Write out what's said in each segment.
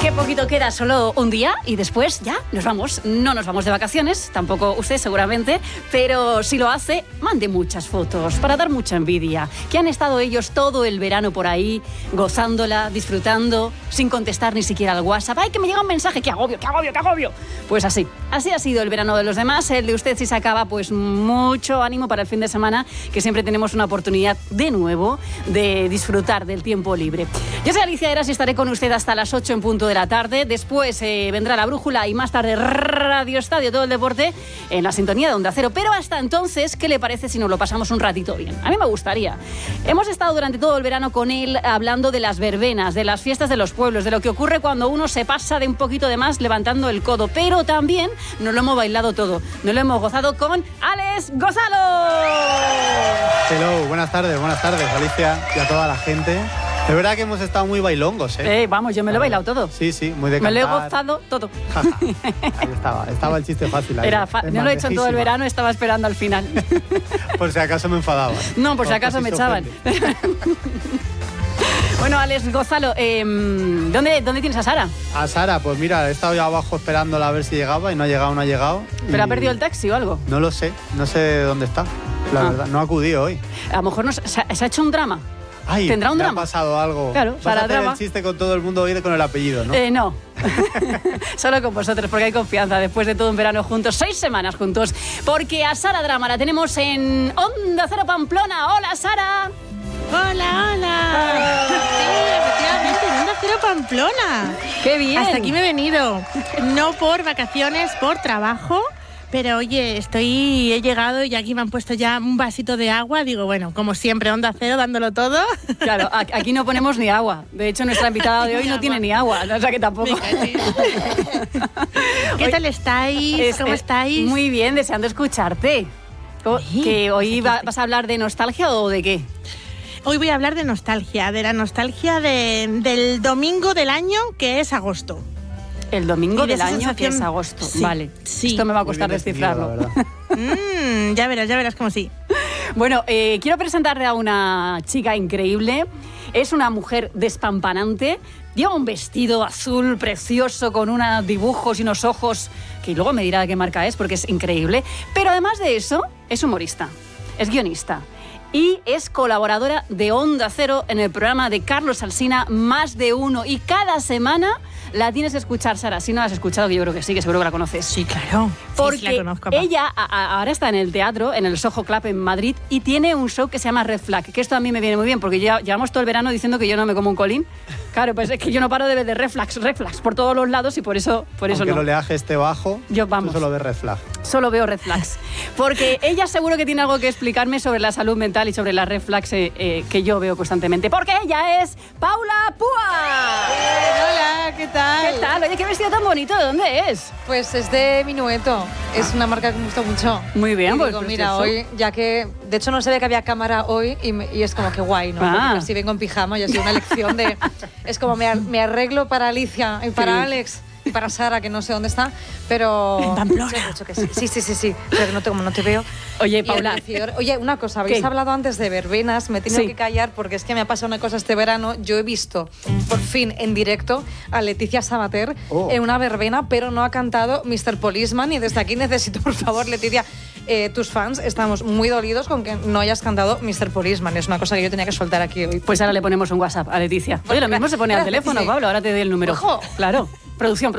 Qué poquito queda, solo un día y después ya nos vamos. No nos vamos de vacaciones, tampoco usted seguramente, pero si lo hace, mande muchas fotos para dar mucha envidia. Que han estado ellos todo el verano por ahí, gozándola, disfrutando, sin contestar ni siquiera al WhatsApp. ¡Ay, que me llega un mensaje! ¡Qué agobio, qué agobio, qué agobio! Pues así ha sido el verano de los demás. El de usted, si se acaba, pues mucho ánimo para el fin de semana, que siempre tenemos una oportunidad de nuevo de disfrutar del tiempo libre. Yo soy Alicia Eras y estaré con usted hasta las 8 en punto de la tarde. Después vendrá La Brújula y más tarde Radio Estadio, todo el deporte en la sintonía de Onda Cero. Pero hasta entonces, ¿qué le parece si nos lo pasamos un ratito bien? A mí me gustaría. Hemos estado durante todo el verano con él hablando de las verbenas, de las fiestas de los pueblos, de lo que ocurre cuando uno se pasa de un poquito de más levantando el codo. Pero también nos lo hemos bailado todo. Nos lo hemos gozado con Alex Gonzalo. Hello, buenas tardes, Alicia, y a toda la gente. Es verdad que hemos estado muy bailongos, ¿eh? Vamos, yo me lo he bailado todo. Sí, muy de cantar. Me lo he gozado todo. Ahí estaba el chiste fácil. Ahí. No lo he hecho en todo el verano, estaba esperando al final. Por si acaso me enfadaba. No, por si acaso me echaban. Bueno, Alex Gonzalo, ¿dónde tienes a Sara? A Sara, pues mira, he estado ya abajo esperándola a ver si llegaba y no ha llegado. ¿Pero ha perdido el taxi o algo? No lo sé, no sé dónde está, la verdad. No ha acudido hoy. A lo mejor se ha hecho un drama. Ay, ¿tendrá un drama? Ha pasado algo. Claro, para hacer drama. El chiste con todo el mundo hoy con el apellido, ¿no? No. Solo con vosotros, porque hay confianza. Después de todo un verano juntos, 6 semanas juntos. Porque a Sara Drama la tenemos en Onda Cero Pamplona. ¡Hola, Sara! ¡Hola! Sí, efectivamente, en Onda Cero Pamplona. ¡Qué bien! Hasta aquí me he venido. No por vacaciones, por trabajo. Pero oye, he llegado y aquí me han puesto ya un vasito de agua. Digo, bueno, como siempre, Onda Cero, dándolo todo. Claro, aquí no ponemos ni agua. De hecho, nuestra invitada de hoy no tiene ni agua. O sea que tampoco. ¿Qué tal estáis? ¿Cómo estáis? Muy bien, deseando escucharte. ¿Que hoy vas a hablar de nostalgia o de qué? Hoy voy a hablar de la nostalgia del domingo del año, que es agosto. El domingo del año, sensación... que es agosto. Sí, vale, sí. Esto me va a costar descifrarlo. Ya verás cómo sí. Bueno, quiero presentarle a una chica increíble. Es una mujer despampanante. Lleva un vestido azul precioso con unos dibujos y unos ojos que luego me dirá de qué marca es porque es increíble. Pero además de eso, es humorista, es guionista y es colaboradora de Onda Cero en el programa de Carlos Alsina, Más de Uno. Y cada semana la tienes que escuchar, Sara. Si no la has escuchado, que yo creo que sí, que seguro que la conoces. Sí, claro. Porque sí, la conozco, ella ahora está en el teatro, en el Soho Club en Madrid, y tiene un show que se llama Red Flag, que esto a mí me viene muy bien, porque llevamos todo el verano diciendo que yo no me como un colín. Claro, pues es que yo no paro de ver Red Flags por todos los lados y por eso Aunque no. el oleaje esté bajo, tú solo ves Red Flag. Solo veo Red Flags. Porque ella seguro que tiene algo que explicarme sobre la salud mental y sobre las Red Flags que yo veo constantemente. Porque ella es Paula Púa. Hola, ¿qué tal? ¿Qué tal? Oye, qué vestido tan bonito. ¿De dónde es? Pues es de Minueto. Es una marca que me gusta mucho. Muy bien, y pues digo, mira, hoy, ya que... De hecho, no sabía que había cámara hoy y es como que guay, ¿no? Porque así vengo en pijama y ha sido una elección de... Es como me arreglo para Alicia y para Alex y para Sara, que no sé dónde está, pero... En Pamplona. Sí, pero como no te veo. Oye, Paula... Oye, una cosa, habéis hablado antes de verbenas, me he tenido que callar porque es que me ha pasado una cosa este verano. Yo he visto, por fin, en directo, a Leticia Sabater en una verbena, pero no ha cantado Mr. Policeman, y desde aquí necesito, por favor, Leticia, tus fans estamos muy dolidos con que no hayas cantado Mr. Policeman. Es una cosa que yo tenía que soltar aquí hoy. Pues ahora le ponemos un WhatsApp a Leticia. Oye, lo mismo se pone al teléfono, sí. Paula, ahora te doy el número. ¡Ojo! Claro. Producción.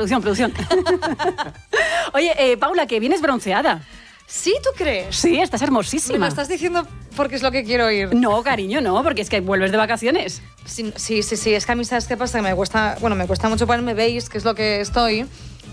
Oye, Paula, que vienes bronceada. ¿Sí, tú crees? Sí, estás hermosísima. ¿Me lo estás diciendo porque es lo que quiero oír? No, cariño, no, porque es que vuelves de vacaciones. Sí, es que a mí, ¿sabes qué pasa? Que me cuesta mucho ponerme beige, que es lo que estoy...